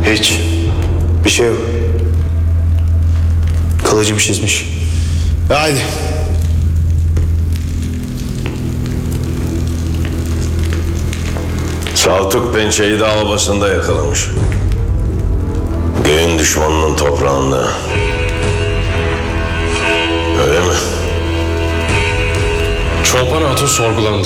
Hiç. Bir şey yok. Kılıcım çizmiş. Haydi. Saltuk pençeyi dağ basında yakalamış. Göğün düşmanının toprağında. Öyle mi? Çolpan Hatun sorgulandı.